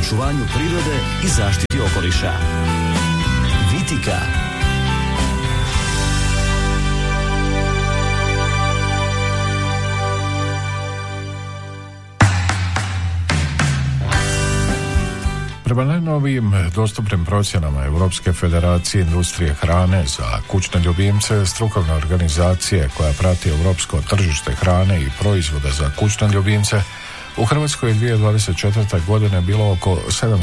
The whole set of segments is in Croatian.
očuvanju prirode i zaštiti okoliša. Vitika. Prema najnovijim dostupnim procjenama Europske federacije industrije hrane za kućne ljubimce, strukovne organizacije koja prati europsko tržište hrane i proizvoda za kućne ljubimce, u Hrvatskoj je 2024. godine bilo oko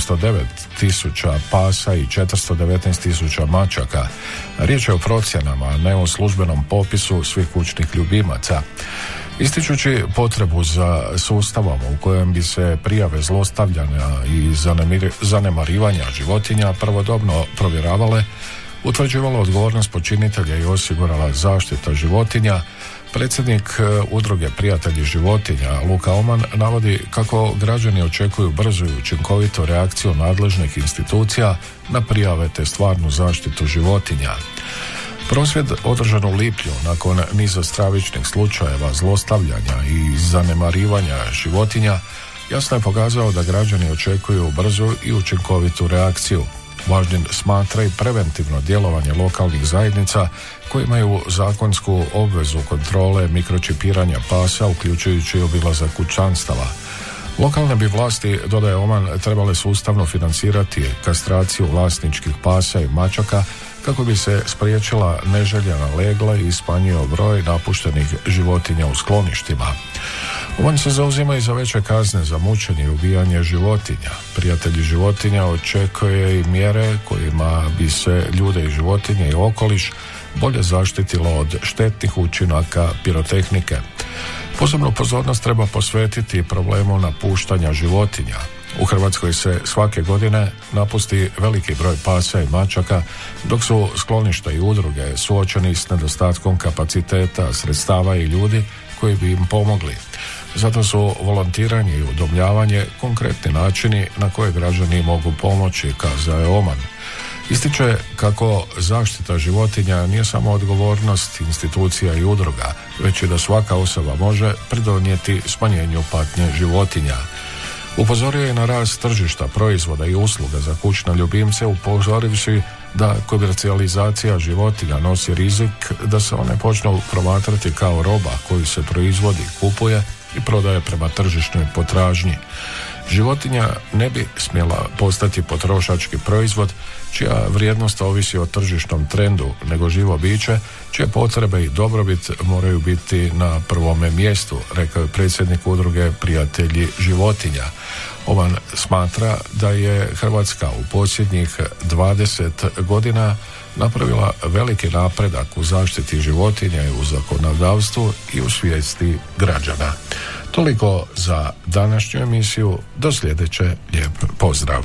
709.000 pasa i 419.000 mačaka. Riječ je o procjenama, a ne o službenom popisu svih kućnih ljubimaca. Ističući potrebu za sustavom u kojem bi se prijave zlostavljanja i zanemarivanja životinja pravodobno provjeravale, utvrđivalo odgovornost počinitelja i osigurala zaštita životinja, predsjednik udruge Prijatelji životinja Luka Oman navodi kako građani očekuju brzu i učinkovitu reakciju nadležnih institucija na prijave te stvarnu zaštitu životinja. Prosvjed održan u lipnju nakon niza stravičnih slučajeva zlostavljanja i zanemarivanja životinja jasno je pokazao da građani očekuju brzu i učinkovitu reakciju. Važnim smatra i preventivno djelovanje lokalnih zajednica koji imaju zakonsku obvezu kontrole mikročipiranja pasa, uključujući obilazak kućanstava. Lokalne bi vlasti, dodaje Oman, trebale sustavno financirati kastraciju vlasničkih pasa i mačaka kako bi se spriječila neželjena legla i smanjio broj napuštenih životinja u skloništima. Oman se zauzima i za veće kazne za mučenje i ubijanje životinja. Prijatelji životinja očekuje i mjere kojima bi se ljude i životinje i okoliš bolje zaštitilo od štetnih učinaka pirotehnike. Posebnu pozornost treba posvetiti problemu napuštanja životinja. U Hrvatskoj se svake godine napusti veliki broj pasa i mačaka, dok su skloništa i udruge suočeni s nedostatkom kapaciteta, sredstava i ljudi koji bi im pomogli. Zato su volontiranje i udomljavanje konkretni načini na koje građani mogu pomoći, kazao je Oman. Ističe kako zaštita životinja nije samo odgovornost institucija i udruga, već i da svaka osoba može pridonijeti smanjenju patnje životinja. Upozorio je na rast tržišta proizvoda i usluga za kućne ljubimce, upozorivši da komercijalizacija životinja nosi rizik da se one počnu promatrati kao roba koju se proizvodi, kupuje i prodaje prema tržišnoj potražnji. Životinja ne bi smjela postati potrošački proizvod čija vrijednost ovisi o tržišnom trendu, nego živo biće čije potrebe i dobrobit moraju biti na prvome mjestu, rekao je predsjednik udruge Prijatelji životinja. Oman smatra da je Hrvatska u posljednjih 20 godina napravila veliki napredak u zaštiti životinja i u zakonodavstvu i u svijesti građana. Toliko za današnju emisiju, do sljedeće, lijep pozdrav.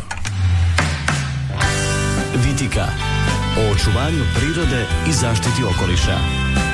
Vitika. O očuvanju prirode i zaštiti okoliša.